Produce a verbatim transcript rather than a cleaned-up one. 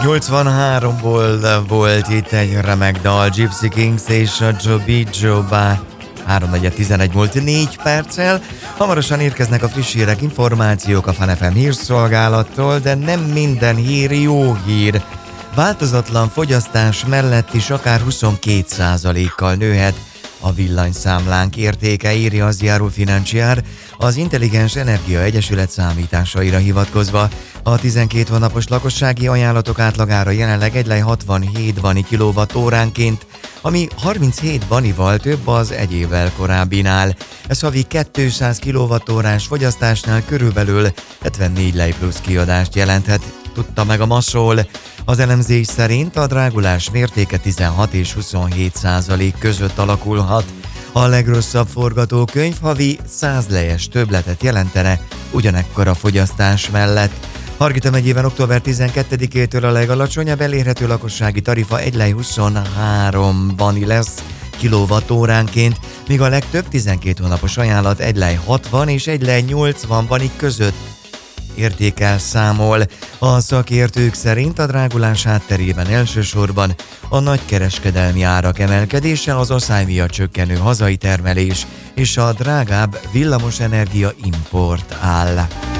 nyolcvanháromból volt itt egy remek dal, Gypsy Kings és a Joby Joba. háromnegyed tizenegy múlt négy perccel. Hamarosan érkeznek a friss hírek, információk a Fun ef em hírszolgálattól, de nem minden hír jó hír. Változatlan fogyasztás mellett is akár huszonkét százalékkal nőhet a villanyszámlánk értéke, írja az Yahoo Financial, az Intelligens Energia Egyesület számításaira hivatkozva. A tizenkét hónapos lakossági ajánlatok átlagára jelenleg egylej hatvanhét bani kilowattóránként, ami harminchét banival több az egy évvel korábbinál. Ez havi kétszáz kilowattórás fogyasztásnál körülbelül hetvennégy lej plusz kiadást jelenthet, tudta meg a Masol. Az elemzés szerint a drágulás mértéke tizenhat és huszonhét százalék között alakulhat. A legrosszabb forgatókönyv havi száz lejes többletet jelentene ugyanekkora fogyasztás mellett. Hargita megyében október tizenkettedikétől a legalacsonyabb elérhető lakossági tarifa egylej huszonhárom bani lesz kilowattóránként, míg a legtöbb tizenkét hónapos ajánlat egylej hatvan és egylej nyolcvan bani között értékel számol. A szakértők szerint a drágulás hátterében elsősorban a nagykereskedelmi árak emelkedése, az asszály miatt csökkenő hazai termelés és a drágább villamosenergia import áll.